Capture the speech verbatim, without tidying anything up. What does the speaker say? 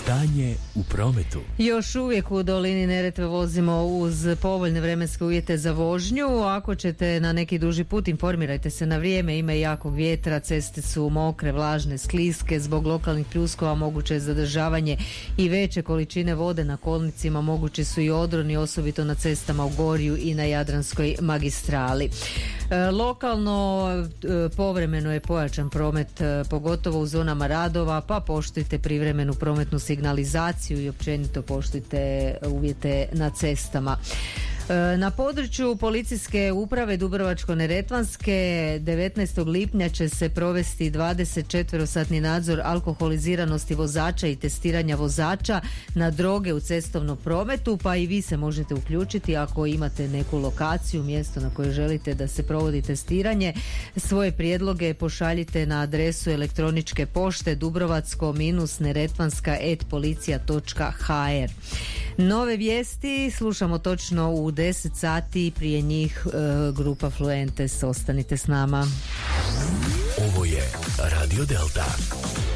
Stanje u prometu. Još uvijek u dolini Neretve vozimo uz povoljne vremenske uvjete za vožnju. Ako ćete na neki duži put, informirajte se na vrijeme, ima jakog vjetra, ceste su mokre, vlažne, skliske, zbog lokalnih pljuskova moguće je zadržavanje i veće količine vode na kolnicima, mogući su i odroni, osobito na cestama u Gorju i na Jadranskoj magistrali. E, lokalno e, povremeno je pojačan promet, e, pogotovo u zonama radova, pa poštujte privremenu prometnu signalizaciju i općenito poštujte uvjete na cestama. Na području policijske uprave Dubrovačko-neretvanske devetnaestog lipnja će se provesti dvadesetčetverosatni nadzor alkoholiziranosti vozača i testiranja vozača na droge u cestovnom prometu, pa i vi se možete uključiti ako imate neku lokaciju, mjesto na koje želite da se provodi testiranje. Svoje prijedloge pošaljite na adresu elektroničke pošte dubrovatsko-neretvanska et policija točka ha er. Nove vijesti slušamo točno u deset sati, prije njih e, grupa Fluentes. Ostanite s nama. Ovo je Radio Delta.